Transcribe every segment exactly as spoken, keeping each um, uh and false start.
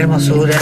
hermosura.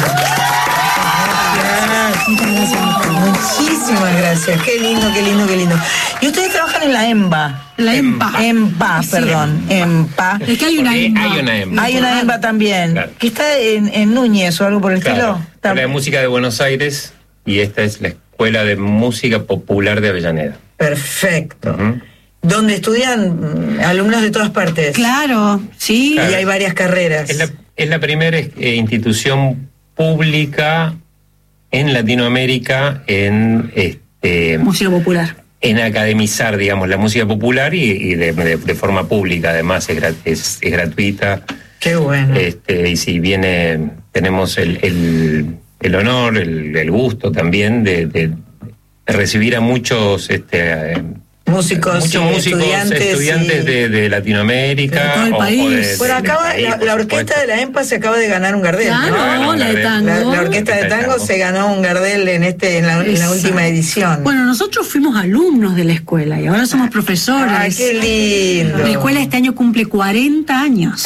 Muchísimas gracias. Qué lindo, qué lindo, qué lindo. Y ustedes trabajan en la EMBA. La EMPA. EMPA, perdón. Sí. EMPA. Es que hay una EMPA. Hay una EMPA. Hay una EMPA también. Claro. Que está en, en Núñez o algo por el Claro. estilo. La de Música de Buenos Aires y esta es la Escuela de Música Popular de Avellaneda. Perfecto. Uh-huh. Donde estudian mm, alumnos de todas partes. Claro, sí. Claro. Y hay varias carreras. Es la, es la primera eh, institución pública en Latinoamérica en este Música popular. en academizar, digamos, la música popular y, y de, de, de forma pública, además es, grat, es, es gratuita. Qué bueno. Este, y si viene, tenemos el, el, el honor, el, el gusto también de, de, de recibir a muchos este, músicos, muchos y músicos estudiantes, estudiantes y... de, de Latinoamérica. De todo el o, país. o de, de, Bueno, acaba, de, la, por la orquesta supuesto. de la EMPA se acaba de ganar un Gardel. Claro, ¿no? la de tango. La, la orquesta de tango se ganó un Gardel en este en la, en la última edición. Bueno, nosotros fuimos alumnos de la escuela y ahora somos profesores. ¡Ay, qué lindo! La escuela este año cumple cuarenta años.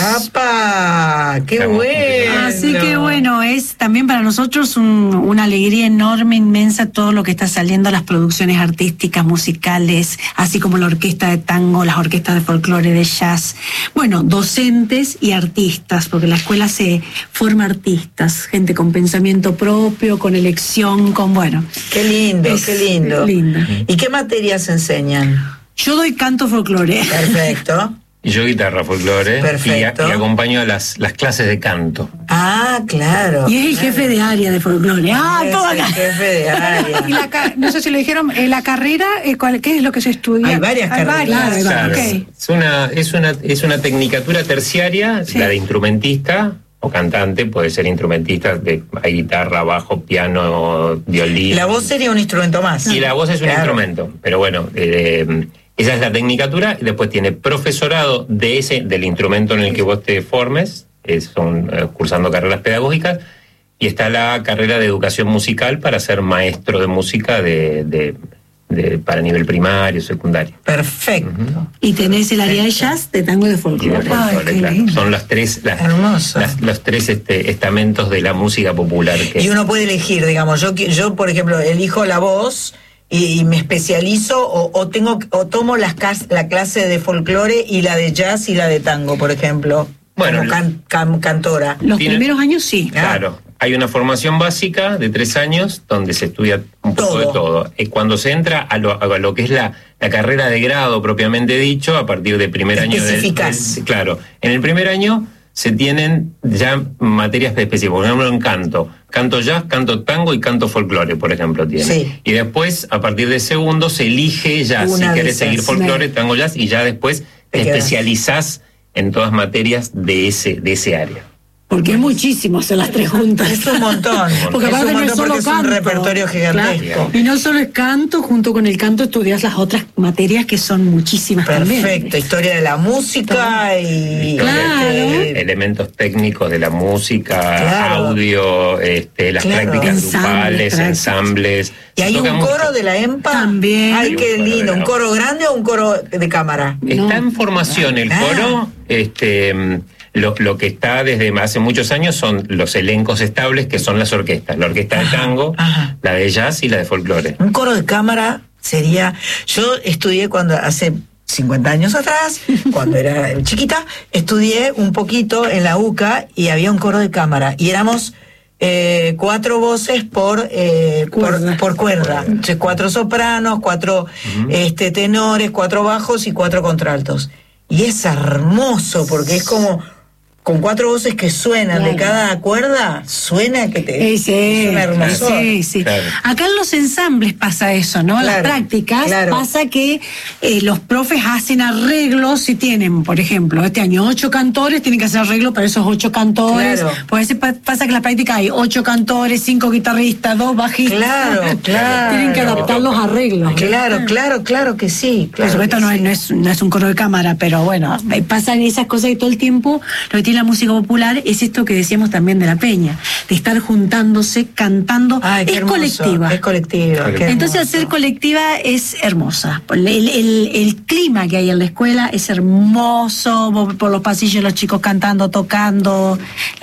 ¡Apa! ¡Qué Estamos bueno! Así que bueno, es también para nosotros un, una alegría enorme, inmensa, todo lo que está saliendo, las producciones artísticas, musicales, así como la orquesta de tango, las orquestas de folclore, de jazz. Bueno, docentes y artistas, porque la escuela se forma artistas, gente con pensamiento propio, con elección, con bueno. ¡Qué lindo, Es qué lindo! lindo. ¿Y qué materias enseñan? Yo doy canto folclore. Perfecto. Y yo guitarra, folclore, Perfecto. y, y acompaño a las, las clases de canto. Ah, claro. Y es el jefe de área de folclore. ¡Ah, Es todo el acá! jefe de área. Y la ca- no sé si lo dijeron, eh, la carrera, eh, ¿cuál, ¿qué es lo que se estudia? Hay varias carreras. varias. Claro, Claro, ok. es una, es una, es una tecnicatura terciaria, Sí. la de instrumentista o cantante, puede ser instrumentista, de, hay guitarra, bajo, piano, violín. La voz sería un instrumento más. Y la voz es un Claro. instrumento, pero bueno, eh, esa es la tecnicatura, y después tiene profesorado de ese, del instrumento en el que vos te formes, eh, son eh, cursando carreras pedagógicas, y está la carrera de educación musical para ser maestro de música de, de, de, para nivel primario, secundario. Perfecto. Y tenés el área de jazz, de tango y de Y de folclore. folclore, Ay, qué claro. lindo. Son las tres, las, Hermoso. las- los tres este, estamentos de la música popular. Que Y uno puede elegir, digamos, yo, qui- yo por ejemplo, elijo la voz y, y me especializo o, o tengo o tomo las cas- la clase de folclore y la de jazz y la de tango, por ejemplo, Bueno, como can- can- cantora. Los Tiene- primeros años sí. Claro, hay una formación básica de tres años donde se estudia un poco Todo. de todo. Eh, Cuando se entra a lo, a lo que es la, la carrera de grado propiamente dicho, a partir del primer año del, Especificás. del- claro, en el primer año se tienen ya materias específicas, por ejemplo en canto, canto jazz, canto tango y canto folclore, por ejemplo, tiene. Sí. Y después, a partir de segundo, se elige ya Una si de querés esas, seguir folclore, sí. tango, jazz, y ya después te Te quedás. especializás en todas materias de ese, de ese área. Porque es muchísimo hacer las tres juntas. Es un montón. Porque es aparte un no es montón solo porque es un canto. repertorio gigantesco. Claro. Y no solo es canto, junto con el canto estudias las otras materias que son muchísimas también. Perfecto, historia de la música y Claro. este, Elementos técnicos de la música, Claro. audio, este, las Claro. prácticas Ensambles, grupales, prácticas. ensambles. y Se hay toca un mucho. coro de la EMPA. También. Ay, Hay qué un coro de lindo. la ¿Un EMPA. coro grande o un coro de cámara? Está No. en formación el Ah. coro. Este, lo, lo que está desde hace muchos años son los elencos estables, que son las orquestas. La orquesta de Ajá, tango, ajá. la de jazz y la de folclore. Un coro de cámara sería. Yo estudié cuando hace cincuenta años atrás, cuando era chiquita, estudié un poquito en la U C A y había un coro de cámara y éramos eh, cuatro voces por eh, Cuerda. por, por cuerda, Entonces, cuatro sopranos, cuatro este tenores, cuatro bajos y cuatro contraltos. Y es hermoso porque es como con cuatro voces que suenan de Claro. cada cuerda, suena que te Sí, sí, es una hermosura. sí, sí. Claro. Acá en los ensambles pasa eso, ¿no? En las Claro, prácticas claro. pasa que eh, los profes hacen arreglos si tienen, por ejemplo, este año ocho cantores, tienen que hacer arreglo para esos ocho cantores. Claro. Pues a veces pa- pasa que en la práctica hay ocho cantores, cinco guitarristas, dos bajistas. Claro, claro. Tienen que adaptar los arreglos. Claro, claro, claro que sí. Por Claro supuesto que no, sí. es, no, es, no es un coro de cámara, pero bueno, eh, pasan esas cosas y todo el tiempo lo que tiene la música popular es esto que decíamos también de la peña, de estar juntándose, cantando, Ay, qué es hermoso, colectiva. Es colectiva. qué Entonces al hermoso. ser colectiva es hermosa. El, el, el clima que hay en la escuela es hermoso, por los pasillos los chicos cantando, tocando,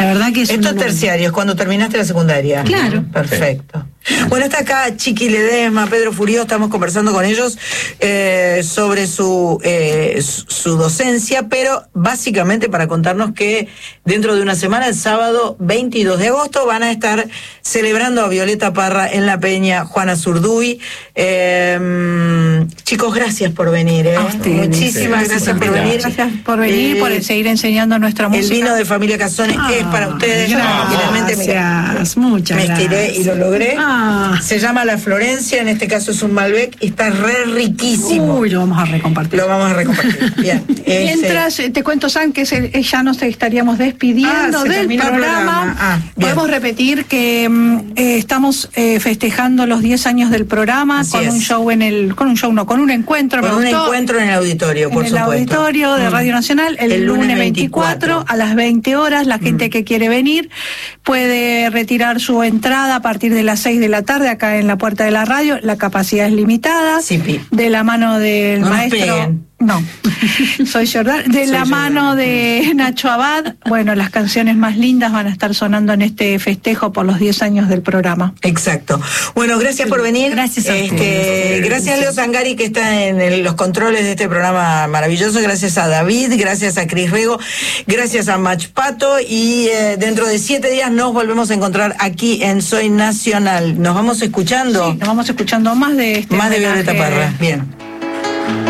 La verdad que es Esto es un- terciario, es cuando terminaste la secundaria. Claro. Perfecto. Bueno, está acá Chiqui Ledesma, Pedro Furio, estamos conversando con ellos eh, sobre su, eh, su su docencia, pero básicamente para contarnos que dentro de una semana, el sábado veintidós de agosto, van a estar celebrando a Violeta Parra en La Peña, Juana Zurduy. Eh, chicos, gracias por venir. ¿eh? A ustedes. Muchísimas gracias por venir. Gracias por venir, Eh, por seguir enseñando nuestra El música. vino de Familia Cazones es para ustedes. Yo tranquilamente me- Gracias, muchas me estiré gracias. y lo logré. Ah. Se llama La Florencia, en este caso es un Malbec y está re riquísimo. Uy, lo vamos a recompartir. Lo vamos a recompartir. Bien. Este, Mientras eh, te cuento, San, que se- eh, ya nos estaríamos despidiendo Ah, se del terminó el programa. programa. Ah, bien. Podemos repetir que mm, eh, estamos eh, festejando los diez años del programa Así con es. un show en el, con un show no, con un encuentro. con me un gustó, encuentro en el auditorio, por en el supuesto. auditorio de Mm. Radio Nacional el, El lunes lunes veinticuatro. veinticuatro a las veinte horas. La gente que quiere venir puede retirar su entrada a partir de las seis de la tarde acá en la puerta de la radio. La capacidad es limitada. Sí, Pi. De la mano del No nos maestro. peguen. No, soy Jordán. De Soy la Jordán. mano de Nacho Abad. Bueno, las canciones más lindas van a estar sonando en este festejo por los diez años del programa. Exacto. Bueno, gracias por venir. Gracias a este, ustedes. Gracias a Leo Zangari, que está en el- los controles de este programa maravilloso. Gracias a David, gracias a Cris Rego, gracias a Mach Pato. Y eh, dentro de siete días nos volvemos a encontrar aquí en Soy Nacional. Nos vamos escuchando Nos vamos escuchando más de este más de Violeta homenaje. Parra. Bien.